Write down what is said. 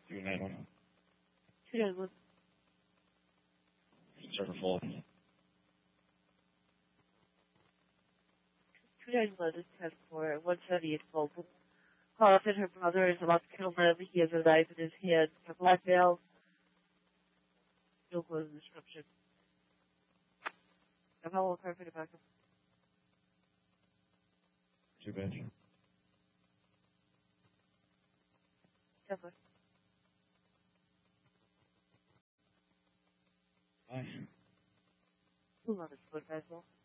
291. 291. Server full. 291 is 10-4, 178 full. Call said her brother is about to kill him. He has a knife in his hand. A blackmail. No clue in the description. I'm how old perfect back up. 2 bench. 10-4. Nice. Who loves it? Good festival.